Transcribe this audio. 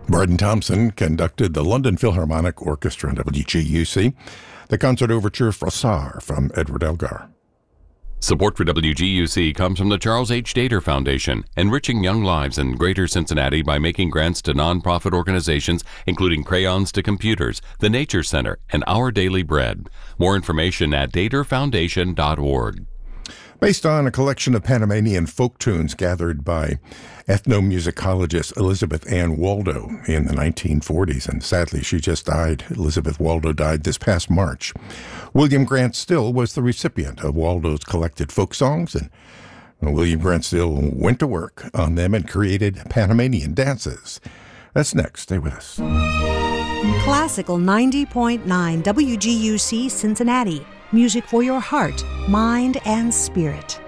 Braden Thompson conducted the London Philharmonic Orchestra and WGUC. The concert overture Froissart from Edward Elgar. Support for WGUC comes from the Charles H. Dater Foundation, enriching young lives in Greater Cincinnati by making grants to nonprofit organizations, including Crayons to Computers, the Nature Center, and Our Daily Bread. More information at daterfoundation.org. Based on a collection of Panamanian folk tunes gathered by ethnomusicologist Elizabeth Ann Waldo in the 1940s, and sadly she just died. Elizabeth Waldo died this past March. William Grant Still was the recipient of Waldo's collected folk songs, and William Grant Still went to work on them and created Panamanian dances. That's next. Stay with us. Classical 90.9 WGUC Cincinnati. Music for your heart, mind, and spirit.